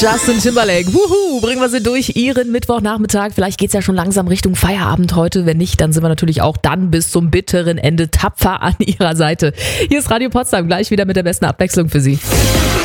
Justin Timberlake, wuhu, bringen wir sie durch ihren Mittwochnachmittag. Vielleicht geht's ja schon langsam Richtung Feierabend heute. Wenn nicht, dann sind wir natürlich auch dann bis zum bitteren Ende tapfer an ihrer Seite. Hier ist Radio Potsdam, gleich wieder mit der besten Abwechslung für Sie.